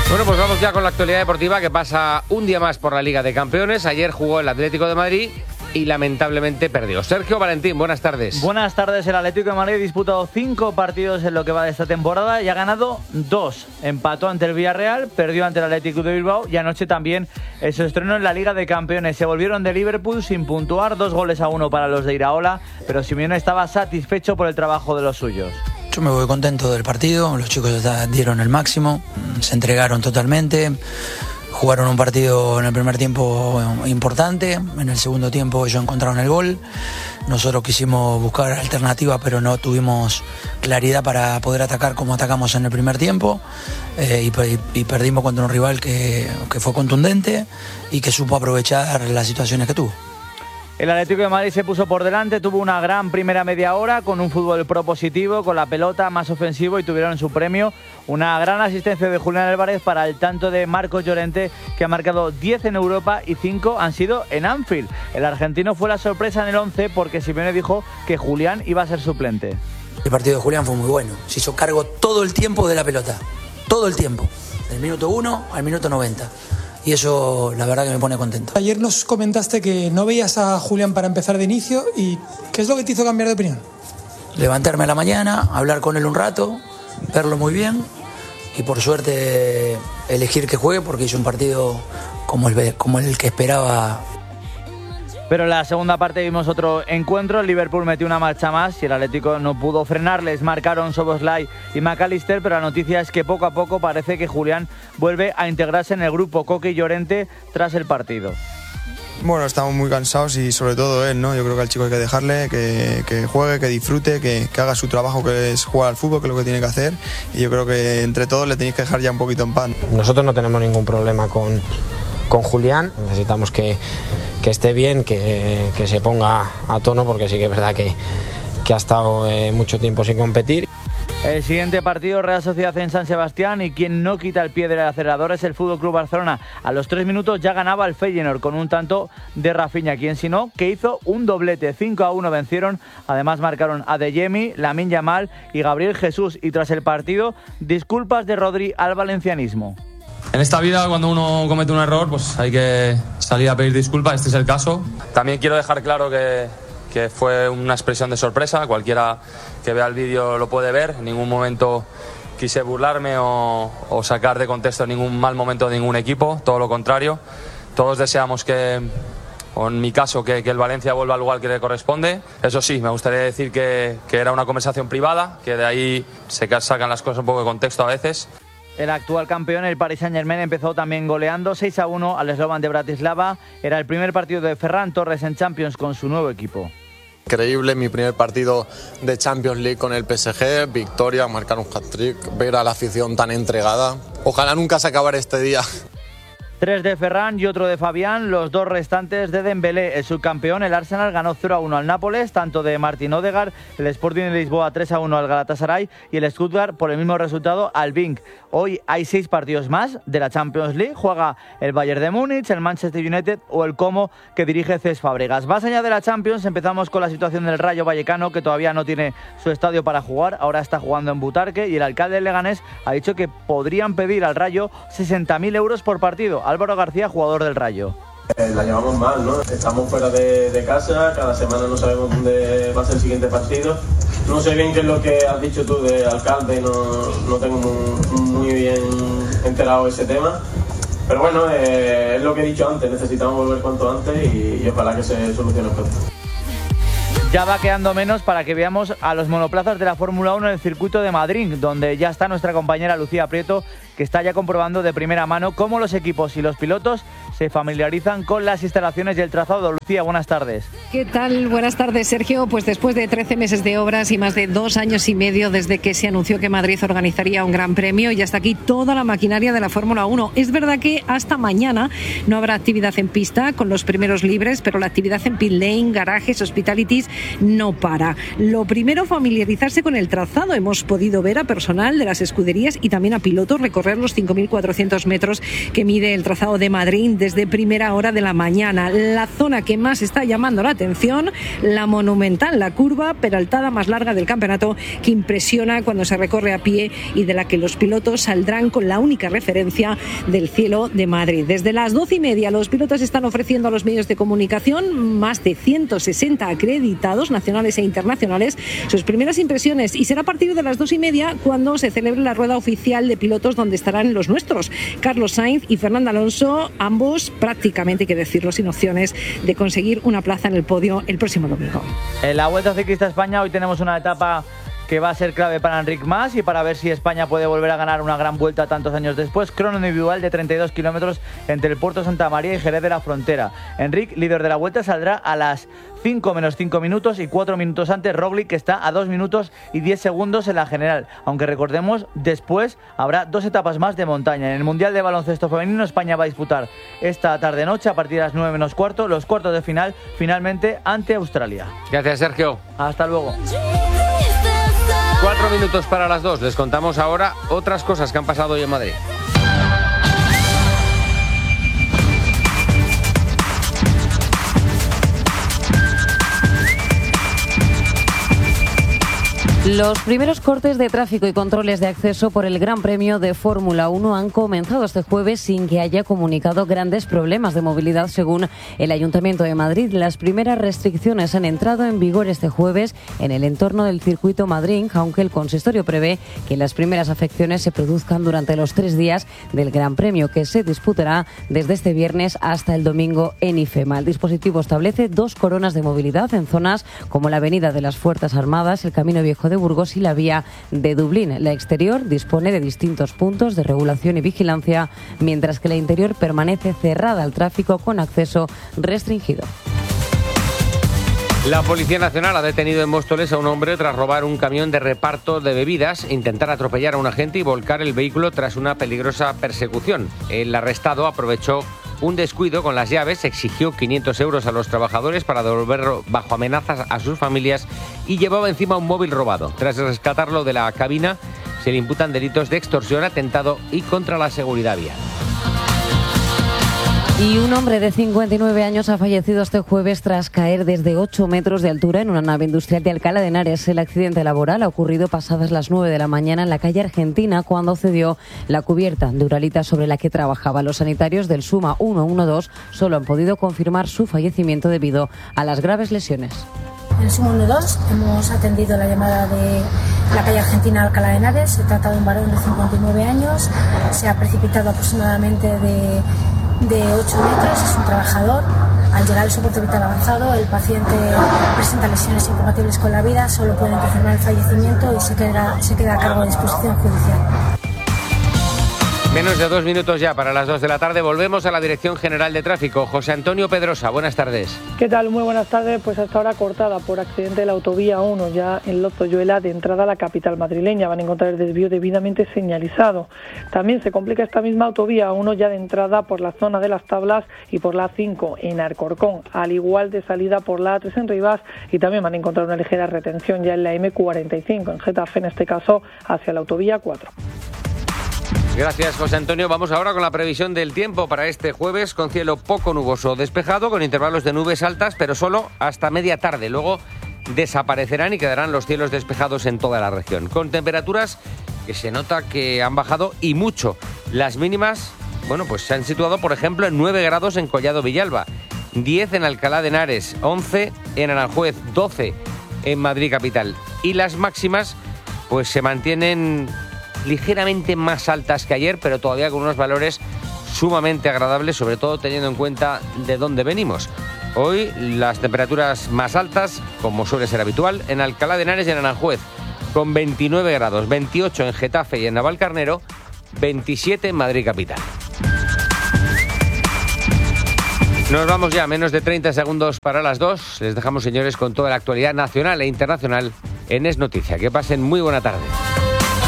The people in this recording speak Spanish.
Bueno, pues vamos ya con la actualidad deportiva que pasa un día más por la Liga de Campeones. Ayer jugó el Atlético de Madrid y lamentablemente perdió. Sergio Valentín, buenas tardes. Buenas tardes. El Atlético de Madrid ha disputado 5 partidos en lo que va de esta temporada y ha ganado 2. Empató ante el Villarreal, perdió ante el Atlético de Bilbao y anoche también se estrenó en la Liga de Campeones. Se volvieron de Liverpool sin puntuar, 2-1 para los de Iraola, pero Simeone estaba satisfecho por el trabajo de los suyos. Yo me voy contento del partido, los chicos dieron el máximo, se entregaron totalmente, jugaron un partido en el primer tiempo importante, en el segundo tiempo ellos encontraron el gol, nosotros quisimos buscar alternativas pero no tuvimos claridad para poder atacar como atacamos en el primer tiempo y perdimos contra un rival que fue contundente y que supo aprovechar las situaciones que tuvo. El Atlético de Madrid se puso por delante, tuvo una gran primera media hora con un fútbol propositivo, con la pelota más ofensivo y tuvieron en su premio una gran asistencia de Julián Álvarez para el tanto de Marcos Llorente, que ha marcado 10 en Europa y 5 han sido en Anfield. El argentino fue la sorpresa en el 11 porque Simeone dijo que Julián iba a ser suplente. El partido de Julián fue muy bueno, se hizo cargo todo el tiempo de la pelota, todo el tiempo, del minuto 1 al minuto 90. Y eso la verdad que me pone contento. Ayer nos comentaste que no veías a Julián para empezar de inicio y ¿qué es lo que te hizo cambiar de opinión? Levantarme a la mañana, hablar con él un rato, verlo muy bien y por suerte elegir que juegue porque hizo un partido como el que esperaba. Pero en la segunda parte vimos otro encuentro, el Liverpool metió una marcha más y el Atlético no pudo frenarles, marcaron Szoboszlai y McAllister, pero la noticia es que poco a poco parece que Julián vuelve a integrarse en el grupo Coque y Llorente tras el partido. Bueno, estamos muy cansados y sobre todo él, ¿no? Yo creo que al chico hay que dejarle, que juegue, que disfrute, que haga su trabajo, que es jugar al fútbol, que es lo que tiene que hacer, y yo creo que entre todos le tenéis que dejar ya un poquito en paz. Nosotros no tenemos ningún problema con Julián, necesitamos que esté bien, que se ponga a tono porque sí que es verdad que ha estado mucho tiempo sin competir. El siguiente partido, Real Sociedad en San Sebastián, y quien no quita el pie del acelerador es el FC Barcelona. A los 3 minutos ya ganaba el Feyenoord con un tanto de Rafinha, quien si no, que hizo un doblete, 5-1 vencieron. Además marcaron Adeyemi, Lamine Yamal y Gabriel Jesús. Y tras el partido, disculpas de Rodri al valencianismo. En esta vida, cuando uno comete un error, pues hay que salir a pedir disculpas, este es el caso. También quiero dejar claro que fue una expresión de sorpresa, cualquiera que vea el vídeo lo puede ver, en ningún momento quise burlarme o sacar de contexto ningún mal momento de ningún equipo, todo lo contrario, todos deseamos o en mi caso, que el Valencia vuelva al lugar que le corresponde. Eso sí, me gustaría decir que era una conversación privada, que de ahí se sacan las cosas un poco de contexto a veces. El actual campeón, el Paris Saint-Germain, empezó también goleando 6-1 al Slovan de Bratislava. Era el primer partido de Ferran Torres en Champions con su nuevo equipo. Increíble, mi primer partido de Champions League con el PSG, victoria, marcar un hat-trick, ver a la afición tan entregada. Ojalá nunca se acabara este día. 3 de Ferran y otro de Fabián, los 2 restantes de Dembélé. El subcampeón, el Arsenal, ganó 0-1 al Nápoles, tanto de Martin Odegaard, el Sporting de Lisboa 3-1 al Galatasaray y el Stuttgart por el mismo resultado al Genk. Hoy hay 6 partidos más de la Champions League, juega el Bayern de Múnich, el Manchester United o el Como que dirige Cesc Fábregas. Más allá de la Champions, empezamos con la situación del Rayo Vallecano, que todavía no tiene su estadio para jugar, ahora está jugando en Butarque y el alcalde de Leganés ha dicho que podrían pedir al Rayo 60.000 euros por partido. Álvaro García, jugador del Rayo. La llevamos mal, ¿no? Estamos fuera de casa, cada semana no sabemos dónde va a ser el siguiente partido. No sé bien qué es lo que has dicho tú de alcalde, no tengo muy bien enterado ese tema. Pero bueno, es lo que he dicho antes, necesitamos volver cuanto antes y ojalá que se solucione pronto. Ya va quedando menos para que veamos a los monoplazas de la Fórmula 1 en el circuito de Madrid, donde ya está nuestra compañera Lucía Prieto, que está ya comprobando de primera mano cómo los equipos y los pilotos se familiarizan con las instalaciones y el trazado. Lucía, buenas tardes. ¿Qué tal? Buenas tardes, Sergio. Pues después de 13 meses de obras y más de 2 años y medio desde que se anunció que Madrid organizaría un gran premio, ya está aquí toda la maquinaria de la Fórmula 1. Es verdad que hasta mañana no habrá actividad en pista con los primeros libres, pero la actividad en pit lane, garajes, hospitalities no para. Lo primero, familiarizarse con el trazado. Hemos podido ver a personal de las escuderías y también a pilotos recorrer recorrer los 5.400 metros que mide el trazado de Madrid desde primera hora de la mañana. La zona que más está llamando la atención, la monumental, la curva peraltada más larga del campeonato, que impresiona cuando se recorre a pie y de la que los pilotos saldrán con la única referencia del cielo de Madrid. Desde las 12:30 los pilotos están ofreciendo a los medios de comunicación, más de 160 acreditados nacionales e internacionales, sus primeras impresiones, y será a partir de las 2:30 cuando se celebre la rueda oficial de pilotos, donde estarán los nuestros, Carlos Sainz y Fernando Alonso, ambos prácticamente, hay que decirlo, sin opciones de conseguir una plaza en el podio el próximo domingo. En la Vuelta Ciclista a España hoy tenemos una etapa que va a ser clave para Enric Mas y para ver si España puede volver a ganar una gran vuelta tantos años después. Crono individual de 32 kilómetros entre el Puerto Santa María y Jerez de la Frontera. Enric, líder de la vuelta, saldrá a las 5 menos 5 minutos y 4 minutos antes Roglic, que está a 2 minutos y 10 segundos en la general. Aunque recordemos, después habrá 2 etapas más de montaña. En el Mundial de Baloncesto Femenino, España va a disputar esta tarde-noche, a partir de las 9 menos cuarto, los cuartos de final, finalmente ante Australia. Gracias, Sergio. Hasta luego. 4 minutos para las 2. Les contamos ahora otras cosas que han pasado hoy en Madrid. Los primeros cortes de tráfico y controles de acceso por el Gran Premio de Fórmula 1 han comenzado este jueves sin que haya comunicado grandes problemas de movilidad, según el Ayuntamiento de Madrid. Las primeras restricciones han entrado en vigor este jueves en el entorno del circuito Madrid, aunque el consistorio prevé que las primeras afecciones se produzcan durante los 3 días del Gran Premio, que se disputará desde este viernes hasta el domingo en IFEMA. El dispositivo establece 2 coronas de movilidad en zonas como la Avenida de las Fuerzas Armadas, el Camino Viejo de Burgos y la vía de Dublín. La exterior dispone de distintos puntos de regulación y vigilancia, mientras que la interior permanece cerrada al tráfico con acceso restringido. La Policía Nacional ha detenido en Móstoles a un hombre tras robar un camión de reparto de bebidas, intentar atropellar a un agente y volcar el vehículo tras una peligrosa persecución. El arrestado aprovechó un descuido con las llaves, exigió 500 euros a los trabajadores para devolverlo bajo amenazas a sus familias y llevaba encima un móvil robado. Tras rescatarlo de la cabina, se le imputan delitos de extorsión, atentado y contra la seguridad vial. Y un hombre de 59 años ha fallecido este jueves tras caer desde 8 metros de altura en una nave industrial de Alcalá de Henares. El accidente laboral ha ocurrido pasadas las 9 de la mañana en la calle Argentina, cuando cedió la cubierta de uralita sobre la que trabajaba. Los sanitarios del SUMA 112 solo han podido confirmar su fallecimiento debido a las graves lesiones. En el SUMA 112 hemos atendido la llamada de la calle Argentina Alcalá de Henares. Se trata de un varón de 59 años. Se ha precipitado aproximadamente de 8 metros, es un trabajador. Al llegar al soporte vital avanzado, el paciente presenta lesiones incompatibles con la vida, solo pueden confirmar el fallecimiento y se queda a cargo de disposición judicial. Menos de 2 minutos ya para las 2 de la tarde. Volvemos a la Dirección General de Tráfico. José Antonio Pedrosa, buenas tardes. ¿Qué tal? Muy buenas tardes. Pues hasta ahora cortada por accidente de la autovía 1, ya en Lozoyuela, de entrada a la capital madrileña. Van a encontrar el desvío debidamente señalizado. También se complica esta misma autovía 1 ya de entrada por la zona de Las Tablas y por la A5 en Alcorcón, al igual de salida por la A3 en Rivas, y también van a encontrar una ligera retención ya en la M45, en Getafe, en este caso hacia la autovía 4. Gracias, José Antonio. Vamos ahora con la previsión del tiempo para este jueves, con cielo poco nuboso despejado, con intervalos de nubes altas, pero solo hasta media tarde. Luego desaparecerán y quedarán los cielos despejados en toda la región, con temperaturas que se nota que han bajado y mucho. Las mínimas, pues se han situado, por ejemplo, en 9 grados en Collado Villalba, 10 en Alcalá de Henares, 11 en Aranjuez, 12 en Madrid capital. Y las máximas, pues se mantienen ligeramente más altas que ayer, pero todavía con unos valores sumamente agradables, sobre todo teniendo en cuenta de dónde venimos. Hoy las temperaturas más altas, como suele ser habitual, en Alcalá de Henares y en Aranjuez, con 29 grados, 28 en Getafe y en Navalcarnero, 27 en Madrid capital. Nos vamos ya, menos de 30 segundos para las 2. Les dejamos, señores, con toda la actualidad nacional e internacional en Es Noticia. Que pasen muy buena tarde.